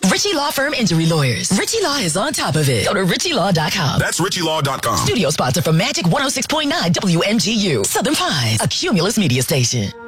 Ritchie Law Firm Injury Lawyers. Ritchie Law is on top of it. Go to ritchielaw.com. That's ritchielaw.com. Studio sponsor for Magic 106.9 WMGU. Southern Pines, a Cumulus media station.